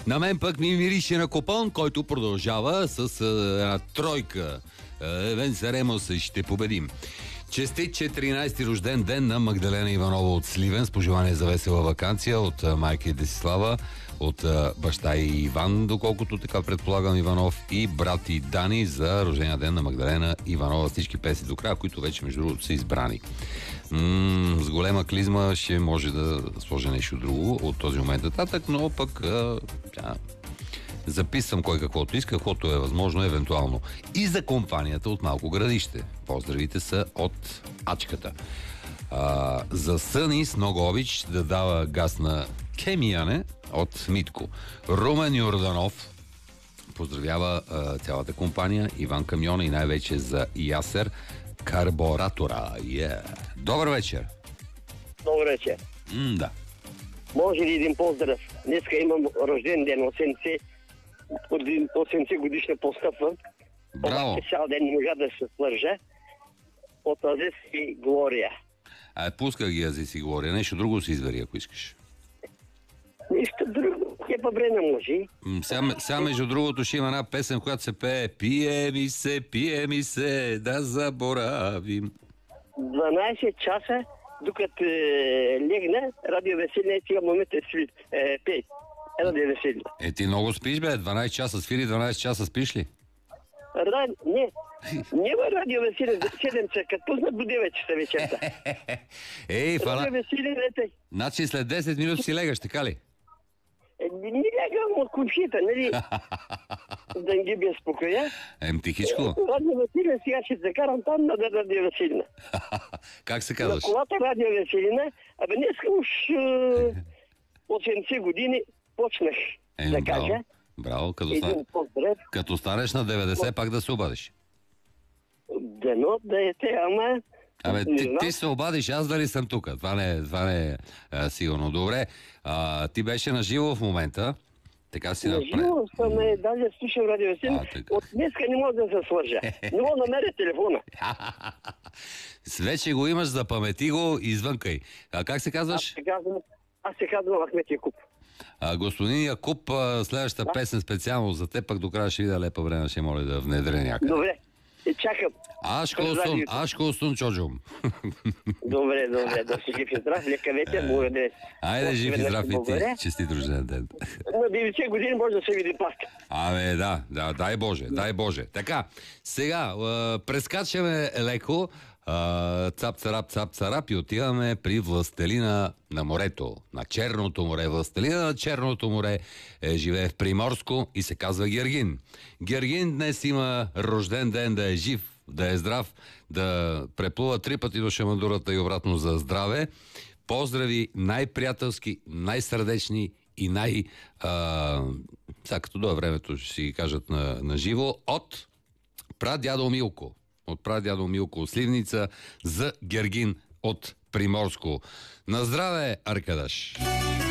На мен пък ми мирише на купон, който продължава с една тройка. Венцеремос, ще победим. Честит 14-ти рожден ден на Магдалена Иванова от Сливен с пожелание за весела ваканция от майка и Десислава, от баща и Иван, доколкото така предполагам Иванов, и брат и Дани за рождения ден на Магдалена Иванова. Всички песни до края, които вече между другото са избрани. С голема клизма ще може да сложа нещо друго от този момент нататък, но пък записвам кой каквото иска, каквото е възможно евентуално. И за компанията от Малко Градище. Поздравите са от Ачката. За Съни Сногович да дава газ на Кемияне от Митко. Румен Йорданов поздравява цялата компания, Иван Камиона и най-вече за Ясер Карборатора. Добър вечер! Добър вечер! Да. Може ли един поздрав? Днеска имам рожден ден, 80 годишна постъпвам. Браво! Цял ден не можа да се свържа от Азис и Глория. Пуска ги Азис и Глория. Нещо друго си извери, ако искаш. Нищо друго. Кепа Брена може. Сега между другото ще има една песен, в която се пее пие ми се, да заборавим. 12 часа, докато легна, радио Веселие сега момента пей. Радио Веселие. Ти много спиш, бе? 12 часа свири, 12 часа спиш ли? Не. Няма радио Веселие, 7 часа, като пуснат до 9 часа вечерта. Радио Веселие, значи след 10 минути си легаш, така ли? Не лягам от кучета, нали? Да ги безпокоя. Тихичко. Радио Веселина, сега ще се карам там на Радио Веселина. Как се казваш? На колата Радио Веселина, днеска уж 80 години почнах да кажа. Браво, като станеш на 90, пак да се обадиш. Дано да е те, ама... Ти се обадиш, аз дали съм тук. Това не е сигурно. Добре, ти беше на живо в момента. Така си на живо съм, даже слушам Радио Веселина. От днеска не мога да се свържа. Не мога да намеря телефона. Вече го имаш, запамети го, извънкай. Как се казваш? Аз се казвам Ахмет Якуб. Господин Якуб, следващата песен специално за теб, пък до края ще видя лепа време, ще моля да внедря някъде. Добре, чакам. Ашко Остун Чоджум. Добре, да си жив и здрав, лека вечер, благодаря. Айде, жив и здрав и ти, честит рожден ден. На 90 години може да се види пак. Да, дай Боже. Така, сега, прескачаме леко, цап-царап и отиваме при властелина на морето, на Черното море. Властелина на Черното море живее в Приморско и се казва Гергин. Гергин днес има рожден ден, да е жив, да е здрав, да преплува 3 пъти до Шамандурата и обратно за здраве. Поздрави най-приятелски, най-сърдечни и сега като дойде времето ще си ги кажат на живо, от прадядо Милко. От прадядо Милко от Сливница за Гергин от Приморско. На здраве, Аркадаш!